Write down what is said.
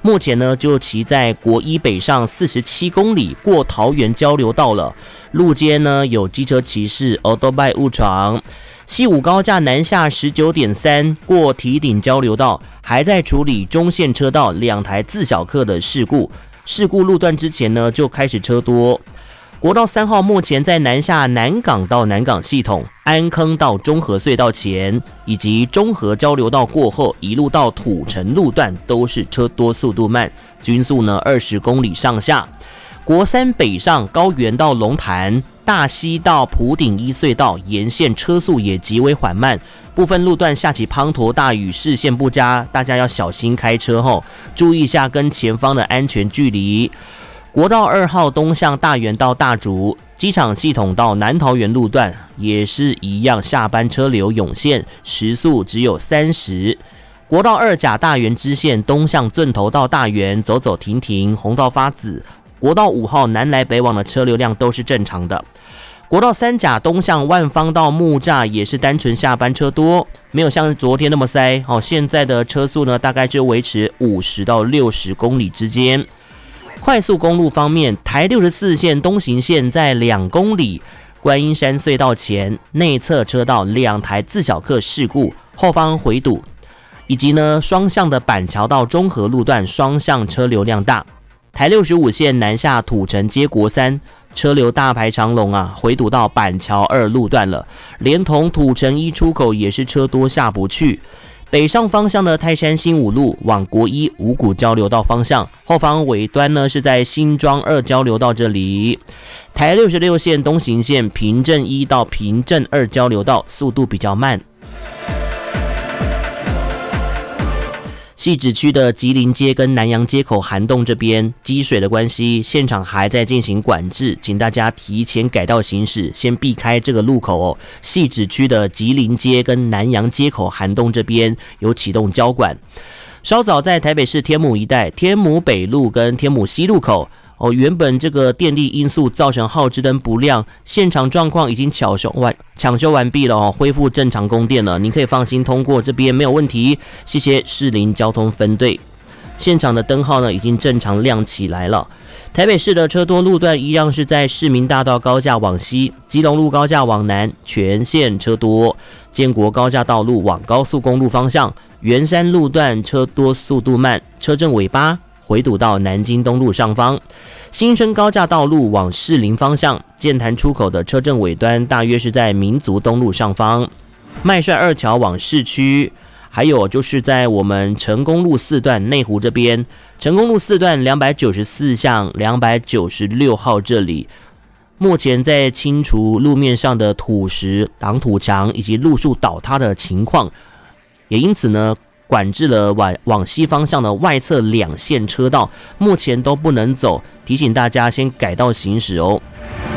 目前呢就骑在国一北上47公里过桃园交流道了，路肩呢有机车骑士欧多拜误闯。西武高架南下 19.3 过堤顶交流道，还在处理中线车道2台自小客的事故路段之前呢就开始车多。国道3号目前在南下南港到南港系统、安坑到中和隧道前，以及中和交流道过后一路到土城路段都是车多速度慢，均速呢20公里上下。国3北上高原到龙潭、大溪到埔顶一隧道沿线车速也极为缓慢，部分路段下起滂沱大雨，视线不佳，大家要小心开车后，注意一下跟前方的安全距离。国道2号东向大园到大竹，机场系统到南桃园路段也是一样，下班车流涌现，时速只有30。国道2甲大园支线东向圳头到大园走走停停，红道发紫。国道5号南来北往的车流量都是正常的。国道3甲东向万方到木栅也是单纯下班车多，没有像昨天那么塞。现在的车速呢大概就维持50到60公里之间。快速公路方面，台64线东行线在2公里观音山隧道前内侧车道2台自小客事故，后方回堵，以及呢双向的板桥到中和路段双向车流量大。台65线南下土城接国3，车流大排长龙啊，回堵到板桥2路段了，连同土城1出口也是车多下不去。北上方向的泰山新五路往国一五股交流道方向，后方尾端呢是在新庄2交流道这里。台66线东行线平镇1到平镇2交流道速度比较慢。汐止区的吉林街跟南洋街口涵洞这边积水的关系，现场还在进行管制，请大家提前改道行驶，先避开这个路口哦。汐止区的吉林街跟南洋街口涵洞这边有启动交管。稍早在台北市天母一带，天母北路跟天母西路口原本这个电力因素造成号志灯不亮，现场状况已经抢修完毕了恢复正常供电了，您可以放心通过这边没有问题。谢谢士林交通分队，现场的灯号呢已经正常亮起来了。台北市的车多路段一样是在市民大道高架往西、基隆路高架往南全线车多，建国高架道路往高速公路方向，圆山路段车多速度慢，车阵尾巴回堵到南京东路上方。新生高架道路往士林方向，剑潭出口的车阵尾端大约是在民族东路上方。麦帅2桥往市区，还有就是在我们成功路4段内湖这边，成功路4段294巷296号这里，目前在清除路面上的土石、挡土墙以及路树倒塌的情况，也因此呢管制了往西方向的外侧2线车道，目前都不能走，提醒大家先改道行驶哦。